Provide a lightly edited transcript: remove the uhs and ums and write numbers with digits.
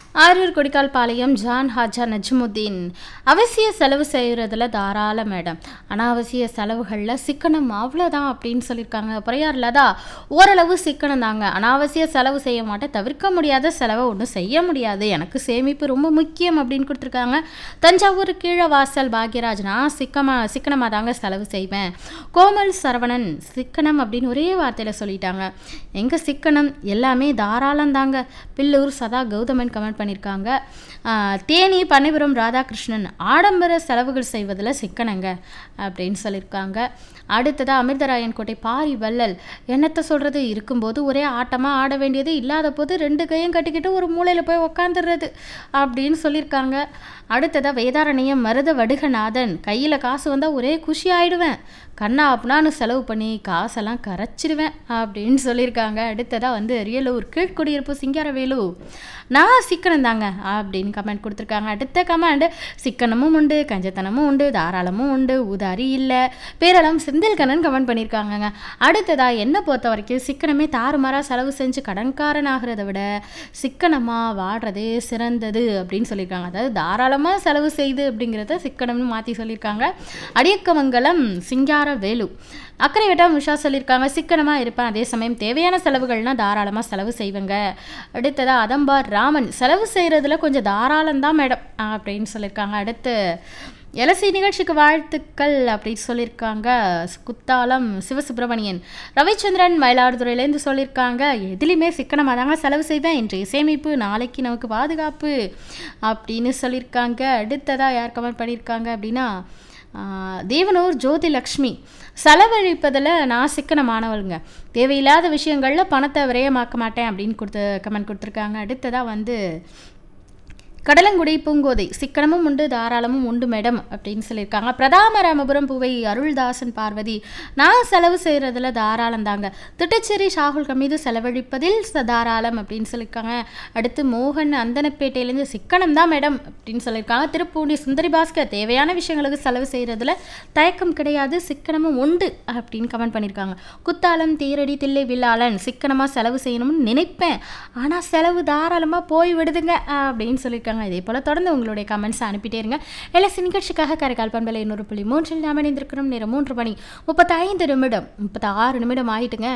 Arur Kodikkalpalayam John Haja Najmudeen. அவசிய செலவு செய்கிறதுல தாராள மேடம், அனாவசிய செலவுகளில் சிக்கனம் அவ்வளோதான் அப்படின்னு சொல்லியிருக்காங்க. புறையார் லதா, ஓரளவு சிக்கனம் தாங்க, அனாவசிய செலவு செய்ய மாட்டேன், தவிர்க்க முடியாத செலவை ஒன்றும் செய்ய முடியாது, எனக்கு சேமிப்பு ரொம்ப முக்கியம் அப்படின்னு கொடுத்துருக்காங்க. தஞ்சாவூர் கீழவாசல் பாக்யராஜ், நான் சிக்கனமாக தாங்க செலவு செய்வேன். கோமல் சரவணன், சிக்கனம் அப்படின்னு ஒரே வார்த்தையில் சொல்லிட்டாங்க. எங்கள் சிக்கனம் எல்லாமே தாராளம் தாங்க. பில்லூர் சதா கௌதமன் கமெண்ட் பண்ணியிருக்காங்க. தேனி பண்ணைபுரம் ராதாகிருஷ்ணன், ஆடம்பர செலவுகள் செய்வதில் சிக்கனங்க அப்படின்னு சொல்லியிருக்காங்க. அடுத்ததாக அமிர்தராயன் கோட்டை பாரி வள்ளல், என்னத்தை சொல்கிறது, இருக்கும்போது ஒரே ஆட்டமாக ஆட வேண்டியது, இல்லாத போது 2 கையும் கட்டிக்கிட்டு ஒரு மூலையில் போய் உக்காந்துடுறது அப்படின்னு சொல்லியிருக்காங்க. அடுத்ததாக வேதாரண்யம் மருத வடுகநாதன், கையில் காசு வந்தால் ஒரே குஷி ஆகிடுவேன், கண்ணா அப்படின்னான்னு செலவு பண்ணி காசெல்லாம் கரைச்சிடுவேன் அப்படின்னு சொல்லியிருக்காங்க. அடுத்ததாக ரியலூர் கீழ்குடியிருப்பு சிங்காரவேலு, நான் சிக்கனம் தாங்க அப்படின்னு கமெண்ட் கொடுத்துருக்காங்க. அடுத்த கமெண்ட், சிக்கனமும் உண்டு, கஞ்சத்தனமும் உண்டு, தாராளமும் உண்டு, உதாரி இல்லை, பேரளம் செந்தில்கண்ணன் கமெண்ட் பண்ணியிருக்காங்கங்க. அடுத்ததாக என்னை பொறுத்த வரைக்கும் சிக்கனமே தாறுமாறாக செலவு செஞ்சு கடன்காரன் ஆகிறத விட சிக்கனமாக வாடுறதே சிறந்தது அப்படின்னு சொல்லியிருக்காங்க. அதாவது தாராளமாக செலவு செய்து அப்படிங்கிறத சிக்கனம்னு மாற்றி சொல்லியிருக்காங்க. அடியக்கமங்கலம் சிங்காரவேலு, அக்கறை விட்டால் உஷா சொல்லியிருக்காங்க, சிக்கனமாக இருப்பேன், அதே சமயம் தேவையான செலவுகள்னால் தாராளமாக செலவு செய்வேங்க. அடுத்ததாக அதம்பார் ராமன், செலவு செய்கிறதுல கொஞ்சம் தாராளம்தான் மேடம் அப்படின்னு சொல்லியிருக்காங்க. அடுத்து எலசி நிகழ்ச்சிக்கு வாழ்த்துக்கள் அப்படின்னு சொல்லியிருக்காங்க. குத்தாலம் சிவசுப்பிரமணியன், ரவிச்சந்திரன் மயிலாடுதுறையிலேருந்து சொல்லியிருக்காங்க, எதுலேயுமே சிக்கனமாக தாங்க செலவு செய்வேன், இன்றைய சேமிப்பு நாளைக்கு நமக்கு பாதுகாப்பு அப்படின்னு சொல்லியிருக்காங்க. அடுத்ததாக யார் கமெண்ட் பண்ணியிருக்காங்க அப்படின்னா தேவனூர் ஜோதி லக்ஷ்மி, செலவழிப்பதில் நான் சிக்கனமானவளுங்க, தேவையில்லாத விஷயங்களில் பணத்தை விரயமாக்க மாட்டேன் அப்படின்னு கமெண்ட் கொடுத்துருக்காங்க. அடுத்ததாக கடலங்குடி பூங்கோதை, சிக்கனமும் உண்டு தாராளமும் உண்டு மேடம் அப்படின்னு சொல்லியிருக்காங்க. பிரதாமராமபுரம் பூவை அருள்தாசன் பார்வதி, நான் செலவு செய்கிறதுல தாராளம் தாங்க, திட்டச்சேரி ஷாகுல் கமீது செலவழிப்பதில் தாராளம் அப்படின்னு சொல்லியிருக்காங்க. அடுத்து மோகன் அந்தனப்பேட்டையிலேருந்து, சிக்கனம் தான் மேடம் அப்படின்னு சொல்லியிருக்காங்க. திருப்பூண்டி சுந்தரி பாஸ்கர், தேவையான விஷயங்களுக்கு செலவு செய்கிறதுல தயக்கம் கிடையாது, சிக்கனமும் உண்டு அப்படின்னு கமெண்ட் பண்ணியிருக்காங்க. குத்தாலம் தீரடி தில்லை வில்லாளன், சிக்கனமாக செலவு செய்யணும்னு நினைப்பேன், ஆனால் செலவு தாராளமாக போய் விடுதுங்க அப்படின்னு சொல்லியிருக்காங்க. இதே போல தொடர்ந்து உங்களுடைய கமெண்ட்ஸ் அனுப்பிட்டே இருங்க. எல்எஸ்சி நிகழ்ச்சிக்காக காரைக்கால் பண்பலை 100.3 நாம் இணைந்திருக்கிறோம். நேரம் 3 மணி 35 நிமிடம் 36 நிமிடம் ஆகிட்டுங்க.